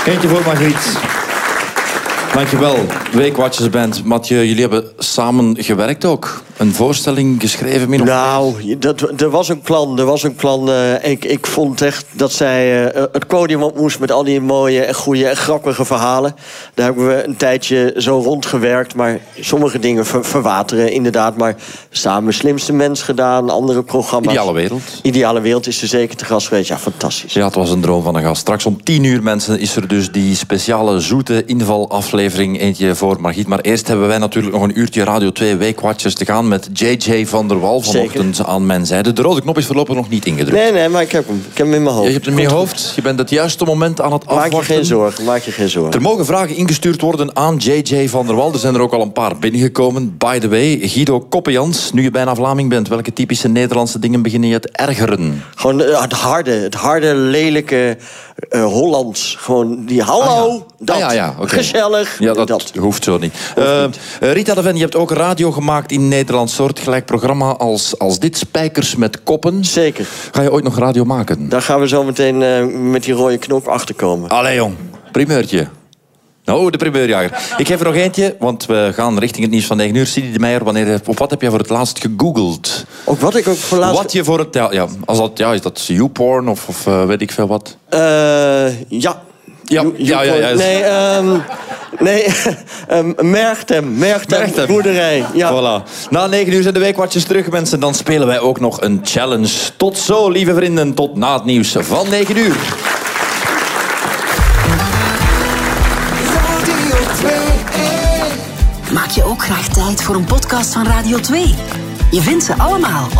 Eentje voor Margriet. Dankjewel. Weekwatchersband. Mathieu, jullie hebben samen gewerkt ook. Een voorstelling geschreven, min of meer? Nou, er was een plan. Ik vond echt dat zij het podium op moest met al die mooie en goede en grappige verhalen. Daar hebben we een tijdje zo rondgewerkt. Maar sommige dingen verwateren inderdaad. Maar samen Slimste Mens gedaan, andere programma's. Ideale Wereld. Ideale Wereld is er zeker te gast geweest. Ja, fantastisch. Ja, het was een droom van een gast. Straks om 10:00, mensen, is er dus die speciale zoete invalaflevering. Eentje voor Margriet. Maar eerst hebben wij natuurlijk nog een uurtje Radio 2 Weekwatchers te gaan met JJ van der Wal vanochtend aan mijn zijde. De rode knop is voorlopig nog niet ingedrukt. Nee, maar ik heb hem. Ik heb hem in mijn hoofd. Je hebt hem in je hoofd. Je bent het juiste moment aan het afwachten. Maak je geen zorgen. Er mogen vragen ingestuurd worden aan JJ van der Wal. Er zijn er ook al een paar binnengekomen. By the way, Guido Koppejans, nu je bijna Vlaming bent, welke typische Nederlandse dingen beginnen je te ergeren? Gewoon het harde, lelijke Hollands. Gewoon die hallo, dat, okay. Gezellig. Ja, dat hoeft zo niet. Rita de Ven, je hebt ook radio gemaakt in Nederland. Soortgelijk programma als dit, Spijkers met Koppen. Zeker. Ga je ooit nog radio maken? Daar gaan we zo meteen met die rode knop achterkomen. Allee jong, primeurtje. Nou, de primeurjager. Ik geef er nog eentje, want we gaan richting het nieuws van 9:00. Sidi de Meijer, wat heb jij voor het laatst gegoogeld? Ook wat ik ook voor laatst... Wat je voor het... is dat YouPorn of weet ik veel wat? Ja. Nee, Merchtem boerderij. Ja. Voilà. Na 9:00 zijn de Weekwatchers terug, mensen. Dan spelen wij ook nog een challenge. Tot zo, lieve vrienden. Tot na het nieuws van 9:00. Maak je ook graag tijd voor een podcast van Radio 2? Je vindt ze allemaal